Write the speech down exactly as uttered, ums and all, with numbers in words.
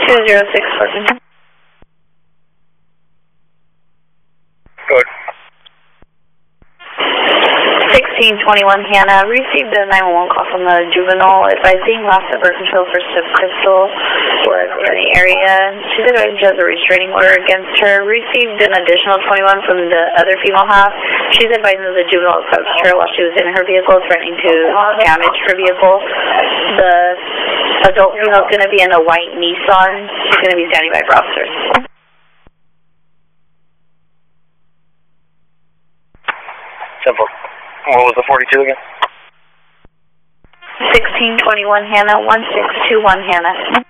two zero six fourteen. Good. sixteen twenty-one Hannah received a nine one one call from the juvenile advising loss of birth control for subcrystal was in the area. She said she has a restraining order against her. Received an additional twenty-one from the other female half. She's advising that the juvenile approached her while she was in her vehicle, threatening to damage her vehicle. The adult female is going to be in a white Nissan. She's going to be standing by for officers. Simple. What was the forty-two again? sixteen twenty-one Hannah, one six two one Hannah.